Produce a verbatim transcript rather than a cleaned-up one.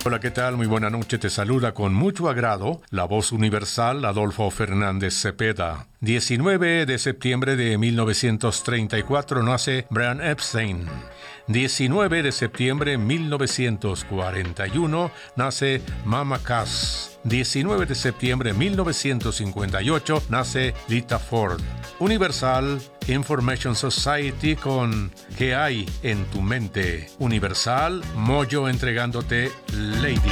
Hola, ¿qué tal? Muy buena noche. Te saluda con mucho agrado la voz universal Adolfo Fernández Cepeda. diecinueve de septiembre de mil novecientos treinta y cuatro nace Brian Epstein. diecinueve de septiembre de mil novecientos cuarenta y uno nace Mama Cass. diecinueve de septiembre de mil novecientos cincuenta y ocho nace Lita Ford. Universal Information Society con ¿Qué hay en tu mente? Universal, Moyo entregándote Lady.